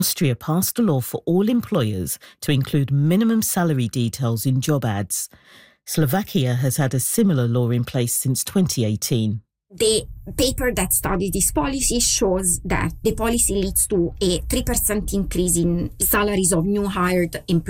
Austria passed a law for all employers to include minimum salary details in job ads. Slovakia has had a similar law in place since 2018. The paper that studied this policy shows that the policy leads to a 3% increase in salaries of new hired employees.